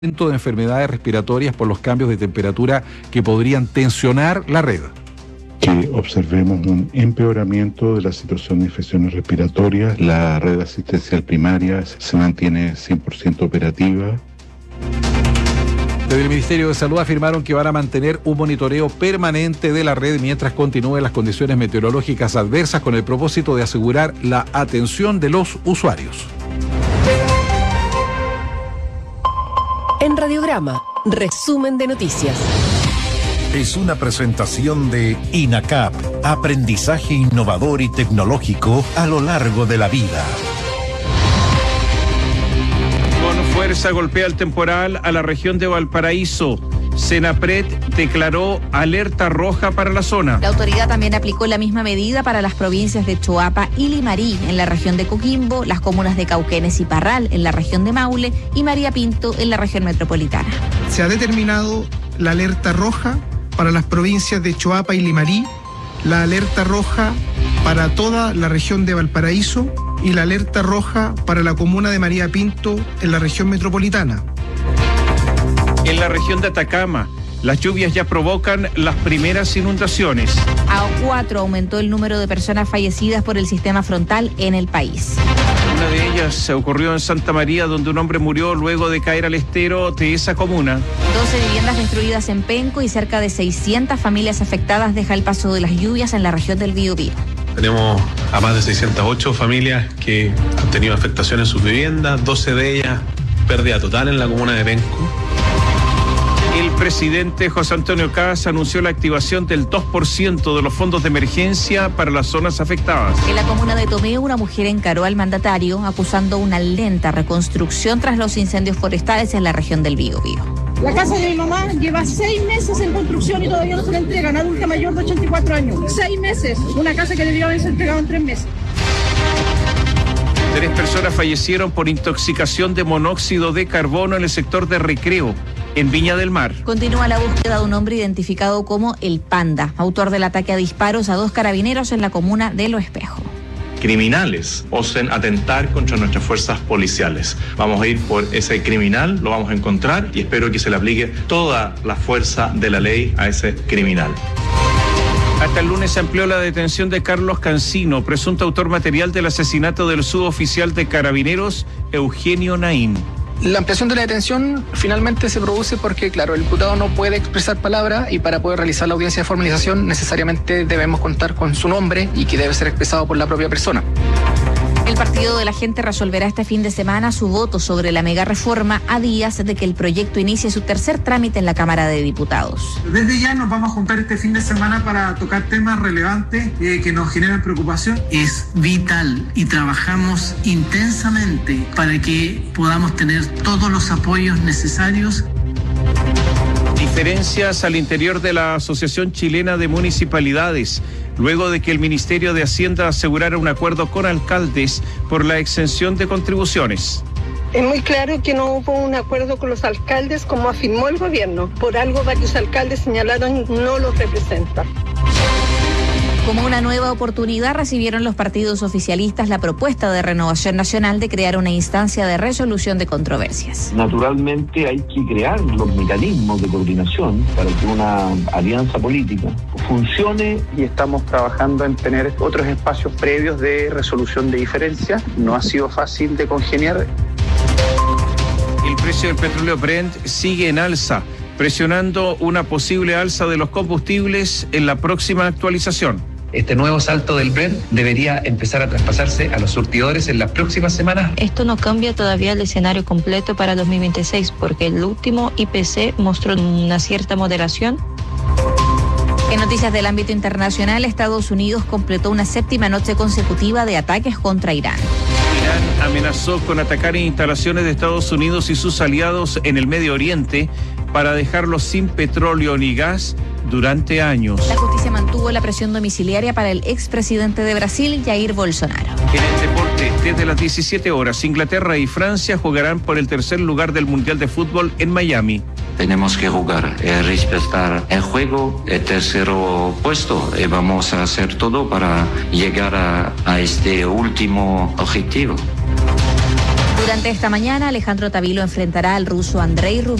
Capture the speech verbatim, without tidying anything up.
de enfermedades respiratorias por los cambios de temperatura que podrían tensionar la red. Que observemos un empeoramiento de la situación de infecciones respiratorias. La red asistencial primaria se mantiene cien por ciento operativa. Desde el Ministerio de Salud afirmaron que van a mantener un monitoreo permanente de la red mientras continúen las condiciones meteorológicas adversas con el propósito de asegurar la atención de los usuarios. En Radiograma, resumen de noticias. Es una presentación de INACAP, aprendizaje innovador y tecnológico a lo largo de la vida. Con fuerza golpea el temporal a la región de Valparaíso. Senapred declaró alerta roja para la zona. La autoridad también aplicó la misma medida para las provincias de Choapa y Limarí, en la región de Coquimbo, las comunas de Cauquenes y Parral, en la región de Maule, y María Pinto, en la región metropolitana. Se ha determinado la alerta roja para las provincias de Choapa y Limarí, la alerta roja para toda la región de Valparaíso y la alerta roja para la comuna de María Pinto, en la región metropolitana. En la región de Atacama, las lluvias ya provocan las primeras inundaciones. A cuatro aumentó el número de personas fallecidas por el sistema frontal en el país. Una de ellas ocurrió en Santa María, donde un hombre murió luego de caer al estero de esa comuna. doce viviendas destruidas en Penco y cerca de seiscientas familias afectadas deja el paso de las lluvias en la región del Biobío. Tenemos a más de seiscientas ocho familias que han tenido afectación en sus viviendas, doce de ellas pérdida total en la comuna de Penco. El presidente José Antonio Kast anunció la activación del dos por ciento de los fondos de emergencia para las zonas afectadas. En la comuna de Tomé, una mujer encaró al mandatario acusando una lenta reconstrucción tras los incendios forestales en la región del Biobío. La casa de mi mamá lleva seis meses en construcción y todavía no se la entregan, adulta mayor de ochenta y cuatro años. Seis meses, una casa que debió haberse entregado en tres meses. Tres personas fallecieron por intoxicación de monóxido de carbono en el sector de Recreo, en Viña del Mar. Continúa la búsqueda de un hombre identificado como El Panda, autor del ataque a disparos a dos carabineros en la comuna de Lo Espejo. Criminales osen atentar contra nuestras fuerzas policiales. Vamos a ir por ese criminal, lo vamos a encontrar y espero que se le aplique toda la fuerza de la ley a ese criminal. Hasta el lunes se amplió la detención de Carlos Cancino, presunto autor material del asesinato del suboficial de Carabineros, Eugenio Naín. La ampliación de la detención finalmente se produce porque, claro, el imputado no puede expresar palabra y para poder realizar la audiencia de formalización necesariamente debemos contar con su nombre y que debe ser expresado por la propia persona. El Partido de la Gente resolverá este fin de semana su voto sobre la mega reforma a días de que el proyecto inicie su tercer trámite en la Cámara de Diputados. Desde ya nos vamos a juntar este fin de semana para tocar temas relevantes eh, que nos generan preocupación. Es vital y trabajamos intensamente para que podamos tener todos los apoyos necesarios. Diferencias al interior de la Asociación Chilena de Municipalidades, luego de que el Ministerio de Hacienda asegurara un acuerdo con alcaldes por la exención de contribuciones. Es muy claro que no hubo un acuerdo con los alcaldes, como afirmó el gobierno. Por algo varios alcaldes señalaron no los representan. Como una nueva oportunidad, recibieron los partidos oficialistas la propuesta de Renovación Nacional de crear una instancia de resolución de controversias. Naturalmente hay que crear los mecanismos de coordinación para que una alianza política funcione y estamos trabajando en tener otros espacios previos de resolución de diferencias. No ha sido fácil de congeniar. El precio del petróleo Brent sigue en alza, presionando una posible alza de los combustibles en la próxima actualización. Este nuevo salto del Brent debería empezar a traspasarse a los surtidores en las próximas semanas. Esto no cambia todavía el escenario completo para dos mil veintiséis porque el último I P C mostró una cierta moderación. En noticias del ámbito internacional, Estados Unidos completó una séptima noche consecutiva de ataques contra Irán. Irán amenazó con atacar instalaciones de Estados Unidos y sus aliados en el Medio Oriente para dejarlos sin petróleo ni gas durante años. La justicia mantuvo la presión domiciliaria para el expresidente de Brasil, Jair Bolsonaro. En el deporte, desde las diecisiete horas, Inglaterra y Francia jugarán por el tercer lugar del Mundial de Fútbol en Miami. Tenemos que jugar, eh, respetar el juego, el tercer puesto, y vamos a hacer todo para llegar a, a este último objetivo. Durante esta mañana, Alejandro Tavilo enfrentará al ruso Andrei Rublev.